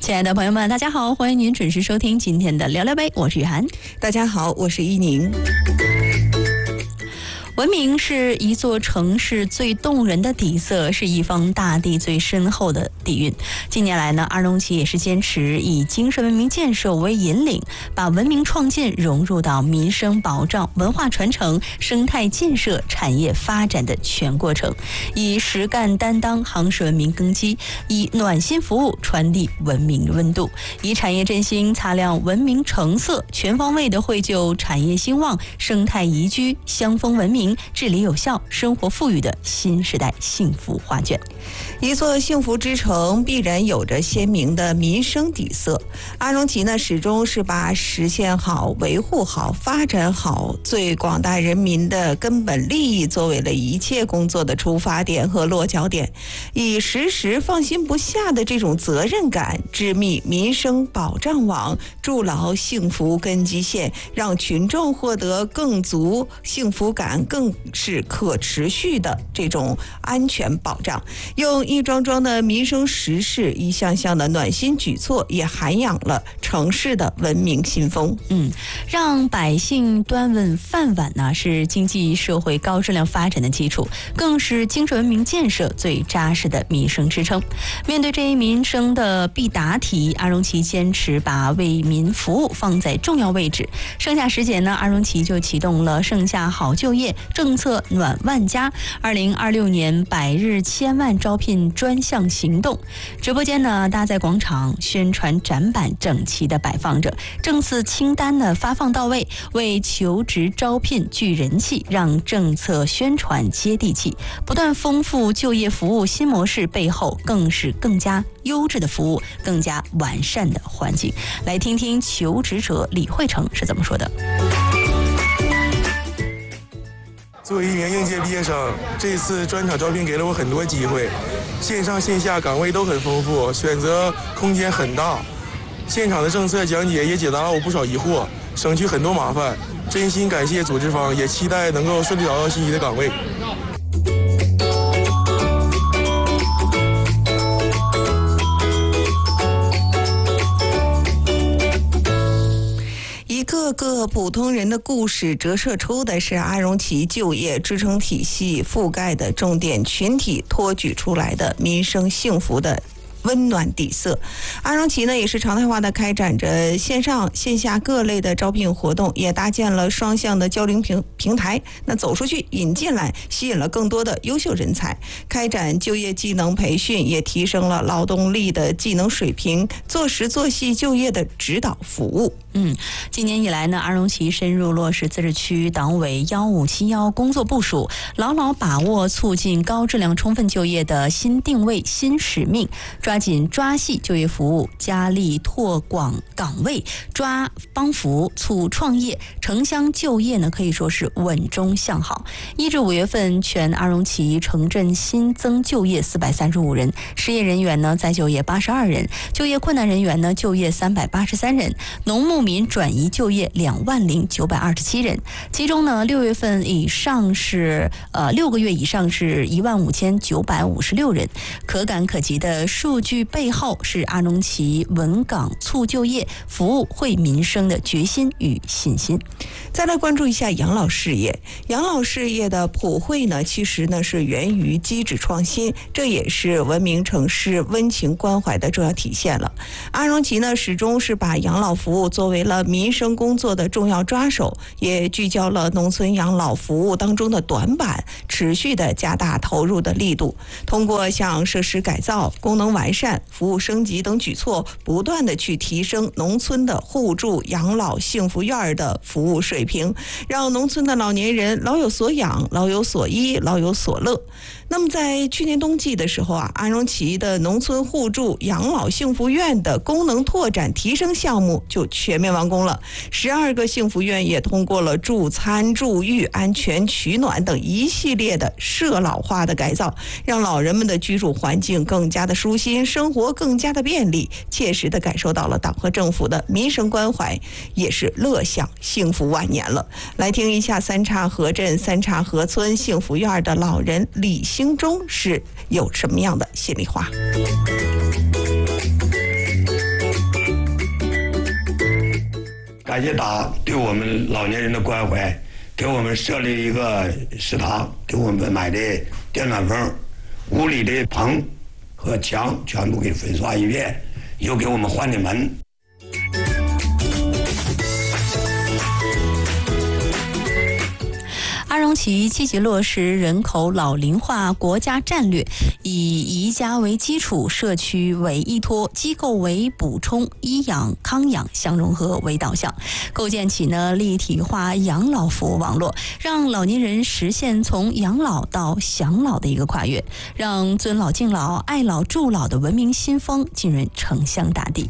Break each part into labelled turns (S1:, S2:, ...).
S1: 亲爱的朋友们，大家好，欢迎您准时收听今天的聊聊呗，我是雨涵。
S2: 大家好，我是依宁。
S1: 文明是一座城市最动人的底色，是一方大地最深厚的底蕴。近年来呢，阿荣旗也是坚持以精神文明建设为引领，把文明创建融入到民生保障、文化传承、生态建设、产业发展的全过程，以实干担当夯实文明根基，以暖心服务传递文明温度，以产业振兴擦亮文明成色，全方位的绘就产业兴旺、生态宜居、乡风文明、治理有效、生活富裕的新时代幸福画卷。
S2: 一座幸福之城必然有着鲜明的民生底色。阿荣旗呢，始终是把实现好、维护好、发展好最广大人民的根本利益作为了一切工作的出发点和落脚点，以时时放心不下的这种责任感，织密民生保障网，筑牢幸福根基线，让群众获得更足幸福感，更是可持续的这种安全保障。用一桩桩的民生实事，一项项的暖心举措，也涵养了城市的文明新风。
S1: 让百姓端稳饭碗呢，是经济社会高质量发展的基础，更是精神文明建设最扎实的民生支撑。面对这一民生的必答题，阿荣旗坚持把为民服务放在重要位置。盛夏时节呢，阿荣旗就启动了盛夏好就业政策暖万家2026年100日1000万招聘专项行动。直播间呢，搭载广场，宣传展板整齐的摆放着，政策清单呢发放到位，为求职招聘聚人气，让政策宣传接地气。不断丰富就业服务新模式背后，更是更加优质的服务，更加完善的环境。来听听求职者李慧成是怎么说的。
S3: 作为一名应届毕业生，这次专场招聘给了我很多机会，线上线下岗位都很丰富，选择空间很大。现场的政策讲解也解答了我不少疑惑，省去很多麻烦。真心感谢组织方，也期待能够顺利找到心仪的岗位。
S2: 各个普通人的故事折射出的是阿荣旗就业支撑体系覆盖的重点群体托举出来的民生幸福的温暖底色。阿荣旗呢，也是常态化的开展着线上线下各类的招聘活动，也搭建了双向的交流平台，那走出去引进来，吸引了更多的优秀人才，开展就业技能培训，也提升了劳动力的技能水平，做实做细就业的指导服务。
S1: 今年以来呢，阿荣旗深入落实自治区党委1571工作部署，牢牢把握促进高质量充分就业的新定位、新使命，抓紧抓细就业服务，加力拓广岗位，抓帮扶促创业，城乡就业呢可以说是稳中向好。1至5月份，全阿荣旗城镇新增就业435人，失业人员呢再就业82人，就业困难人员呢就业383人，农牧民转移就业20927人，其中呢6月份以上是6个月以上是15956人。可感可及的数据背后，是阿荣旗稳岗促就业、服务惠民生的决心与信心。
S2: 再来关注一下养老事业。养老事业的普惠呢，其实呢是源于机制创新，这也是文明城市温情关怀的重要体现了。阿荣旗呢，始终是把养老服务作为了民生工作的重要抓手，也聚焦了农村养老服务当中的短板，持续的加大投入的力度，通过像设施改造、功能完善、服务升级等举措，不断的去提升农村的互助养老幸福院的服务水平，让农村的老年人老有所养、老有所依、老有所乐。那么在去年冬季的时候啊，阿荣旗的农村互助养老幸福院的功能拓展提升项目就全面完工了。12个幸福院也通过了助餐、助浴、安全取暖等一系列的社老化的改造，让老人们的居住环境更加的舒心，生活更加的便利，切实的感受到了党和政府的民生关怀，也是乐享幸福晚年了。来听一下三岔河镇三岔河村幸福院的老人李兴忠是有什么样的心里话。
S4: 感谢党对我们老年人的关怀，给我们设立一个食堂，给我们买的电暖风，屋里的棚和墙全部给粉刷一遍，又给我们换的门。
S1: 阿荣旗积极落实人口老龄化国家战略，以宜家为基础，社区为依托，机构为补充，医养康养相融合为导向，构建起立体化养老服务网络，让老年人实现从养老到享老的一个跨越，让尊老敬老、爱老助老的文明新风进入城乡大地。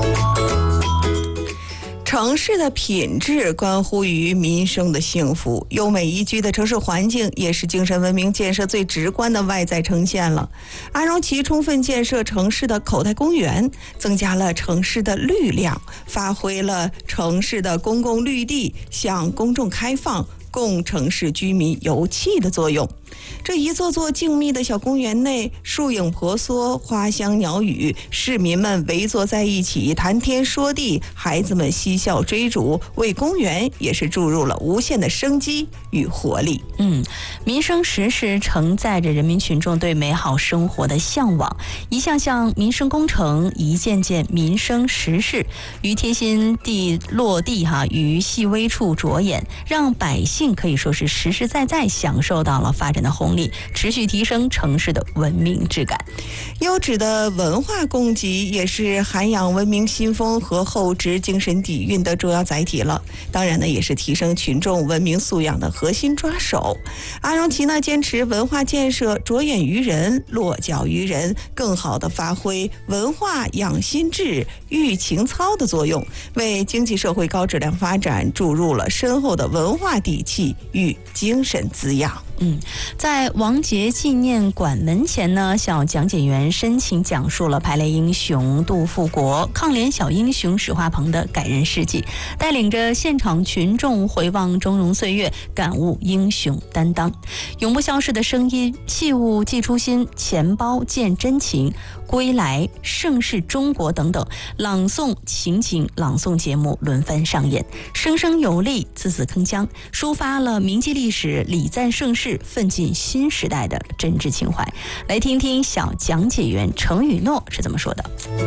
S2: 城市的品质关乎于民生的幸福，优美宜居的城市环境也是精神文明建设最直观的外在呈现了。阿荣旗充分建设城市的口袋公园，增加了城市的绿量，发挥了城市的公共绿地向公众开放，供城市居民游憩的作用。这一座座静谧的小公园内，树影婆娑，花香鸟语，市民们围坐在一起谈天说地，孩子们嬉笑追逐，为公园也是注入了无限的生机与活力。
S1: 民生实事承载着人民群众对美好生活的向往，一项项民生工程，一件件民生实事，于贴心地落地于细微处着眼，让百姓可以说是实实在在享受到了发展的红利，持续提升城市的文明质感。
S2: 优质的文化供给也是涵养文明新风和厚植精神底蕴的重要载体了，当然呢，也是提升群众文明素养的核心抓手。阿荣旗坚持文化建设着眼于人，落脚于人，更好地发挥文化养心智、育情操的作用，为经济社会高质量发展注入了深厚的文化底气与精神滋养。
S1: 在王杰纪念馆门前呢，小讲解员深情讲述了排雷英雄杜富国、抗联小英雄史华鹏的感人事迹，带领着现场群众回望峥嵘岁月，感悟英雄担当。永不消逝的声音，器物寄初心，钱包见真情，归来、盛世中国等等朗诵情景朗诵节目轮番上演，声声有力，字字铿锵，抒发了铭记历史、礼赞盛世、奋进新时代的真挚情怀。来听听小讲解员程雨诺是怎么说的。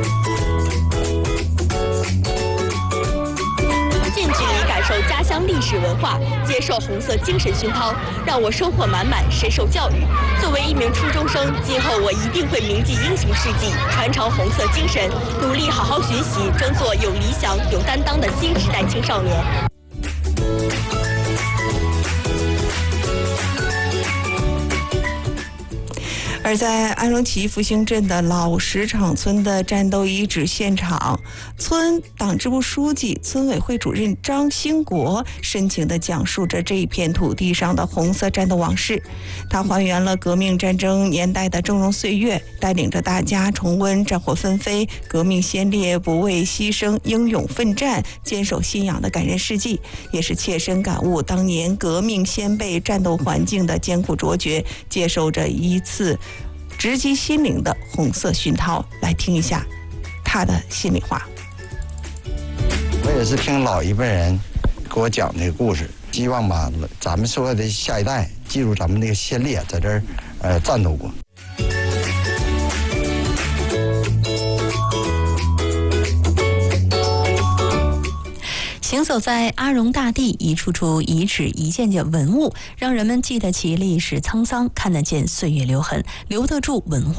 S5: 近距离感受家乡历史文化，接受红色精神熏陶，让我收获满满，深受教育。作为一名初中生，今后我一定会铭记英雄事迹，传承红色精神，努力好好学习，争做有理想、有担当的新时代青少年。
S2: 而在安荣旗复兴镇的老石场村的战斗遗址现场，村党支部书记、村委会主任张兴国深情地讲述着这一片土地上的红色战斗往事。他还原了革命战争年代的峥嵘岁月，带领着大家重温战火纷飞、革命先烈不畏牺牲、英勇奋战、坚守信仰的感人事迹，也是切身感悟当年革命先辈战斗环境的艰苦卓绝，接受着一次直击心灵的红色熏陶。来听一下他的心里话。
S6: 我也是听老一辈人给我讲这个故事，希望把咱们所有的下一代记住咱们这个先烈在这儿战斗过。
S1: 行走在阿荣大地，一处处遗址，一件件文物，让人们记得起历史沧桑，看得见岁月留痕，留得住文化。